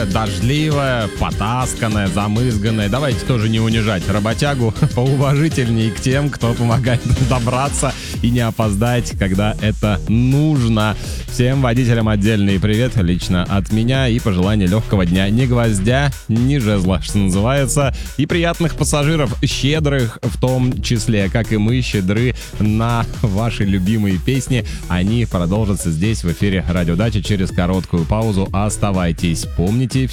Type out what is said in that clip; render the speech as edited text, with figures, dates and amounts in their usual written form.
мокрое, дождливое, потасканное, замызганное. Давайте тоже не унижать работягу, поуважительней к тем, кто помогает добраться и не опоздать, когда это нужно. Всем водителям отдельный привет лично от меня и пожелание легкого дня. Ни гвоздя, ни жезла, что называется. И приятных пассажиров, щедрых в том числе, как и мы, щедры на ваши любимые песни. Они продолжатся здесь в эфире Радио Дача через короткую паузу. Оставайтесь, помните,